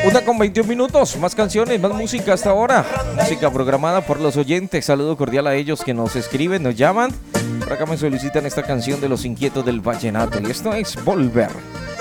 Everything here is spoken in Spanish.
1:21, más canciones, más música hasta ahora. Música programada por los oyentes. Saludo cordial a ellos que nos escriben, nos llaman. Por acá me solicitan esta canción de Los Inquietos del Vallenato. Y esto es Volver.